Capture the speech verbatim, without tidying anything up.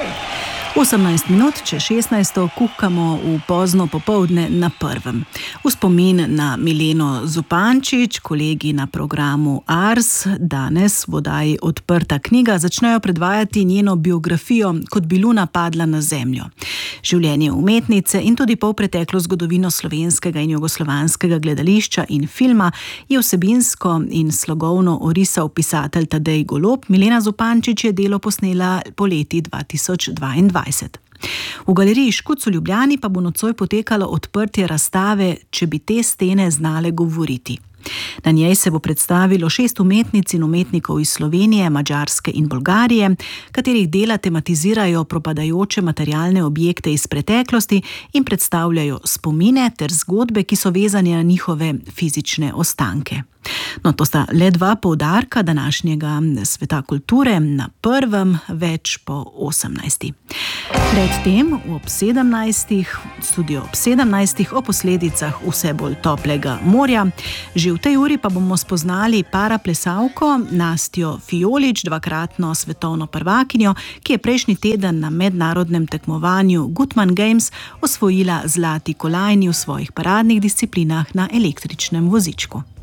osemnajst minut, če šestnajsto, kuhamo v pozno popoldne na prvem. V spomin na Mileno Zupančič, kolegi na programu Ars, danes v oddaji Odprta knjiga začnejo predvajati njeno biografijo Kot bi luna padla na zemljo. Življenje umetnice in tudi polpreteklo zgodovino slovenskega in jugoslovanskega gledališča in filma je vsebinsko in slogovno orisal pisatelj Tadej Golob. Milena Zupančič je delo posnela poleti dva tisoč dvaindvajset. V galeriji Škuc v Ljubljani pa bo nocoj potekalo odprtje razstave Če bi te stene znale govoriti. Na njej se bo predstavilo šest umetnic in umetnikov iz Slovenije, Madžarske in Bolgarije, katerih dela tematizirajo propadajoče materialne objekte iz preteklosti in predstavljajo spomine ter zgodbe, ki so vezane na njihove fizične ostanke. No, to sta le dva poudarka današnjega sveta kulture, na prvem več po osemnajsti. Predtem ob sedemnajstih, studio ob sedemnajstih, o posledicah vse bolj toplega morja. Že v tej uri pa bomo spoznali paraplesalko Nastjo Fiolič, dvakratno svetovno prvakinjo, ki je prejšnji teden na mednarodnem tekmovanju Gutmann Games osvojila zlati kolajni v svojih paradnih disciplinah na električnem vozičku.